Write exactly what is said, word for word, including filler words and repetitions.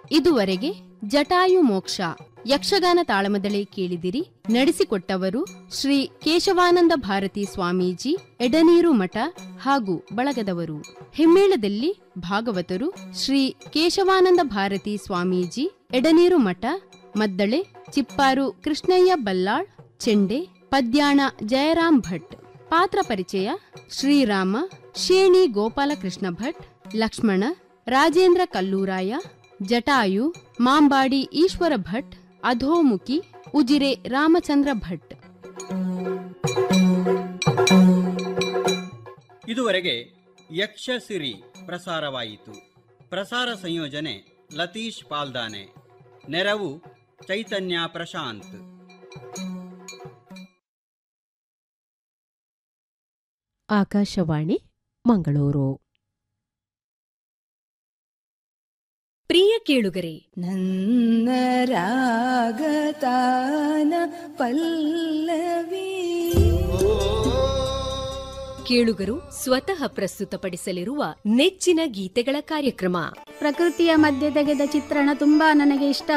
ಇದುವರೆಗೆ ಜಟಾಯು ಮೋಕ್ಷ ಯಕ್ಷಗಾನ ತಾಳಮದಳೆ ಕೇಳಿದಿರಿ. ನಡೆಸಿಕೊಟ್ಟವರು ಶ್ರೀ ಕೇಶವಾನಂದ ಭಾರತಿ ಸ್ವಾಮೀಜಿ, ಎಡನೀರು ಮಠ ಹಾಗೂ ಬಳಗದವರು. ಹಿಮ್ಮೇಳದಲ್ಲಿ ಭಾಗವತರು ಶ್ರೀ ಕೇಶವಾನಂದ ಭಾರತಿ ಸ್ವಾಮೀಜಿ, ಎಡನೀರು ಮಠ, ಮದ್ದಳೆ ಚಿಪ್ಪಾರು ಕೃಷ್ಣಯ್ಯ ಬಲ್ಲಾಳ್, ಚೆಂಡೆ ಪದ್ಯಾಣ ಜಯರಾಮ್ ಭಟ್. ಪಾತ್ರ ಪರಿಚಯ: ಶ್ರೀರಾಮ ಶೇಣಿ ಗೋಪಾಲಕೃಷ್ಣ ಭಟ್, ಲಕ್ಷ್ಮಣ ರಾಜೇಂದ್ರ ಕಲ್ಲೂರಾಯ, ಜಟಾಯು ಮಾಂಬಾಡಿ ಈಶ್ವರ ಭಟ್, ಅಧೋಮುಖಿ ಉಜಿರೆ ರಾಮಚಂದ್ರ ಭಟ್. ಇದುವರೆಗೆ ಯಕ್ಷಸಿರಿ ಪ್ರಸಾರವಾಯಿತು. ಪ್ರಸಾರ ಸಂಯೋಜನೆ ಲತೀಶ್ ಪಾಲ್ದಾನೆ, ನೆರವು ಚೈತನ್ಯ ಪ್ರಶಾಂತ್. ಆಕಾಶವಾಣಿ ಮಂಗಳೂರು. ಪ್ರಿಯ ಕೇಳುಗರೆ, ನನ್ನ ರಾಗತಾನ ಪಲ್ಲವಿ ಕೇಳುಗರು ಸ್ವತಃ ಪ್ರಸ್ತುತಪಡಿಸಲಿರುವ ನೆಚ್ಚಿನ ಗೀತೆಗಳ ಕಾರ್ಯಕ್ರಮ. ಪ್ರಕೃತಿಯ ಮಧ್ಯೆ ತೆಗೆದ ಚಿತ್ರಣ ತುಂಬಾ ನನಗೆ ಇಷ್ಟ